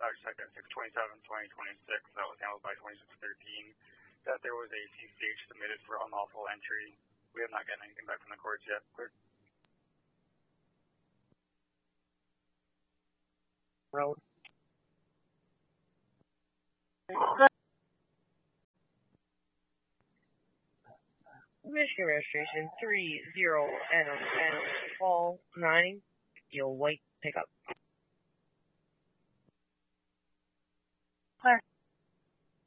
second, 6/27/2026, that was handled by 2613, that there was a CCH submitted for unlawful entry. We have not gotten anything back from the courts yet. Clear. Road. Michigan registration 30NM Fall 9, you'll wait pickup.